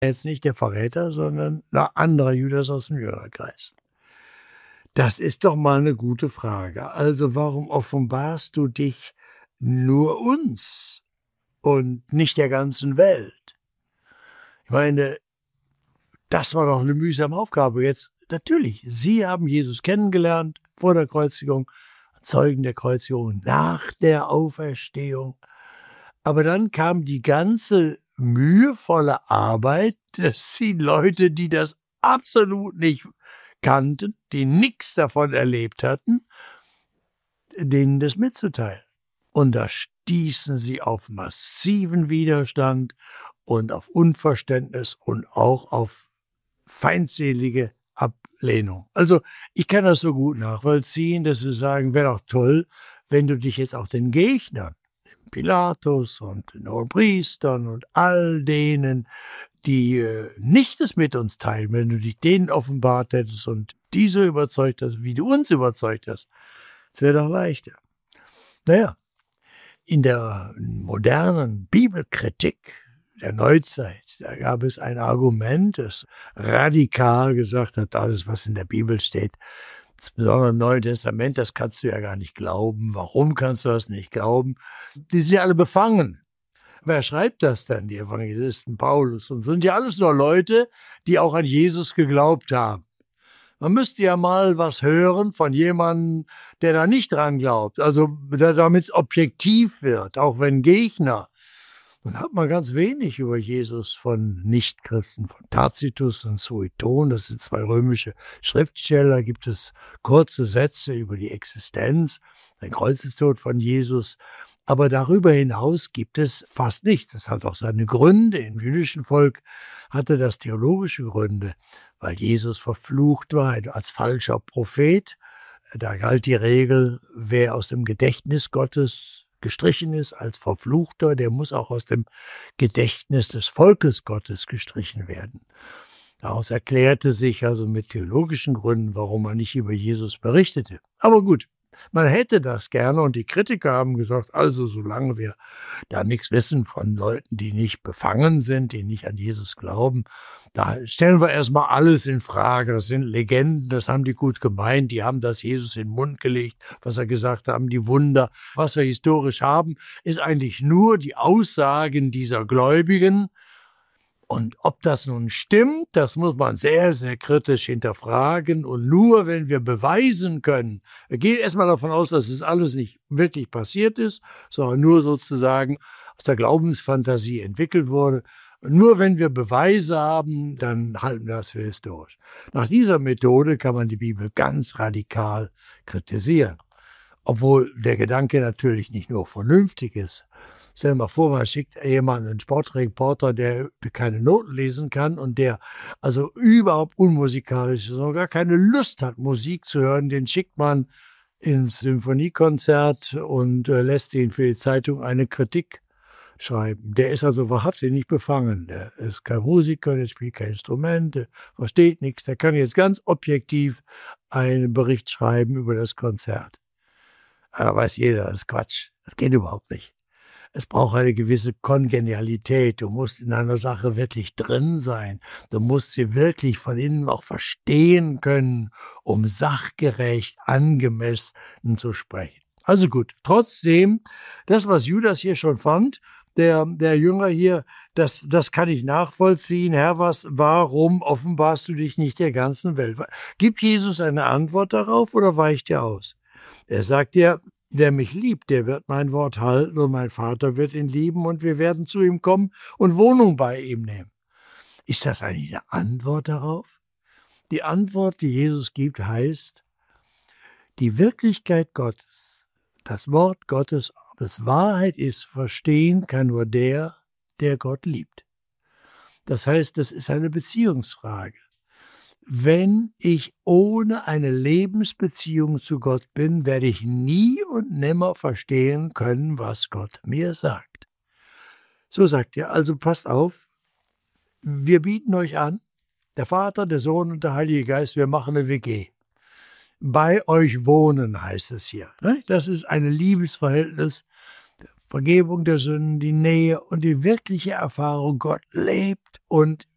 Jetzt nicht der Verräter, sondern ein anderer Judas aus dem Jüngerkreis. Das ist doch mal eine gute Frage. Also, warum offenbarst du dich nur uns und nicht der ganzen Welt? Ich meine, das war doch eine mühsame Aufgabe. Jetzt natürlich, Sie haben Jesus kennengelernt vor der Kreuzigung, Zeugen der Kreuzigung, nach der Auferstehung. Aber dann kam die ganze mühevolle Arbeit, dass die Leute, die das absolut nicht kannten, die nichts davon erlebt hatten, denen das mitzuteilen. Und da stießen sie auf massiven Widerstand und auf Unverständnis und auch auf feindselige Ablehnung. Also ich kann das so gut nachvollziehen, dass sie sagen, wäre doch toll, wenn du dich jetzt auch den Gegnern, dem Pilatus und den Hohenpriestern und all denen, die nicht es mit uns teilen, wenn du dich denen offenbart hättest und diese überzeugt hast, wie du uns überzeugt hast, das wäre doch leichter. Naja, in der modernen Bibelkritik der Neuzeit, da gab es ein Argument, das radikal gesagt hat, alles, was in der Bibel steht, insbesondere im Neuen Testament, das kannst du ja gar nicht glauben. Warum kannst du das nicht glauben? Die sind ja alle befangen. Wer schreibt das denn? Die Evangelisten, Paulus und so. Sind ja alles nur Leute, die auch an Jesus geglaubt haben. Man müsste ja mal was hören von jemandem, der da nicht dran glaubt. Also damit es objektiv wird, auch wenn Gegner. Dann hat man ganz wenig über Jesus von Nichtchristen, von Tacitus und Sueton. Das sind zwei römische Schriftsteller. Da gibt es kurze Sätze über die Existenz, den Kreuzestod von Jesus. Aber darüber hinaus gibt es fast nichts. Das hat auch seine Gründe. Im jüdischen Volk hatte das theologische Gründe, weil Jesus verflucht war als falscher Prophet. Da galt die Regel, wer aus dem Gedächtnis Gottes gestrichen ist als Verfluchter, der muss auch aus dem Gedächtnis des Volkes Gottes gestrichen werden. Daraus erklärte sich also mit theologischen Gründen, warum man nicht über Jesus berichtete. Aber gut, man hätte das gerne und die Kritiker haben gesagt, also solange wir da nichts wissen von Leuten, die nicht befangen sind, die nicht an Jesus glauben, da stellen wir erstmal alles in Frage. Das sind Legenden, das haben die gut gemeint, die haben das Jesus in den Mund gelegt, was er gesagt haben, die Wunder. Was wir historisch haben, ist eigentlich nur die Aussagen dieser Gläubigen. Und ob das nun stimmt, das muss man sehr, sehr kritisch hinterfragen. Und nur wenn wir beweisen können, wir gehen erstmal davon aus, dass es alles nicht wirklich passiert ist, sondern nur sozusagen aus der Glaubensfantasie entwickelt wurde. Und nur wenn wir Beweise haben, dann halten wir das für historisch. Nach dieser Methode kann man die Bibel ganz radikal kritisieren. Obwohl der Gedanke natürlich nicht nur vernünftig ist. Stell dir mal vor, man schickt jemanden, einen Sportreporter, der keine Noten lesen kann und der also überhaupt unmusikalisch ist und gar keine Lust hat, Musik zu hören, den schickt man ins Symphoniekonzert und lässt ihn für die Zeitung eine Kritik schreiben. Der ist also wahrhaftig nicht befangen. Der ist kein Musiker, der spielt kein Instrument, der versteht nichts. Der kann jetzt ganz objektiv einen Bericht schreiben über das Konzert. Da weiß jeder, das ist Quatsch. Das geht überhaupt nicht. Es braucht eine gewisse Kongenialität. Du musst in einer Sache wirklich drin sein. Du musst sie wirklich von innen auch verstehen können, um sachgerecht, angemessen zu sprechen. Also gut, trotzdem, das, was Judas hier schon fand, der Jünger hier, das kann ich nachvollziehen. Herr, warum offenbarst du dich nicht der ganzen Welt? Gibt Jesus eine Antwort darauf oder weicht er aus? Er sagt ja, der mich liebt, der wird mein Wort halten und mein Vater wird ihn lieben und wir werden zu ihm kommen und Wohnung bei ihm nehmen. Ist das eigentlich eine Antwort darauf? Die Antwort, die Jesus gibt, heißt, die Wirklichkeit Gottes, das Wort Gottes, ob es Wahrheit ist, verstehen kann nur der Gott liebt. Das heißt, das ist eine Beziehungsfrage. Wenn ich ohne eine Lebensbeziehung zu Gott bin, werde ich nie und nimmer verstehen können, was Gott mir sagt. So sagt er, also passt auf, wir bieten euch an, der Vater, der Sohn und der Heilige Geist, wir machen eine WG. Bei euch wohnen, heißt es hier. Das ist ein Liebesverhältnis, Vergebung der Sünden, die Nähe und die wirkliche Erfahrung, Gott lebt und